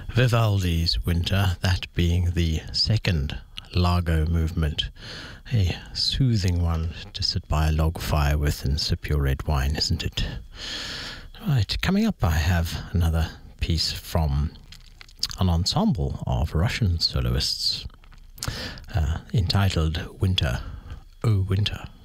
Vivaldi's Winter, that being the second Largo movement. A soothing one to sit by a log fire with and sip your red wine, isn't it? Right, coming up I have another piece from an ensemble of Russian soloists entitled Winter, Oh Winter.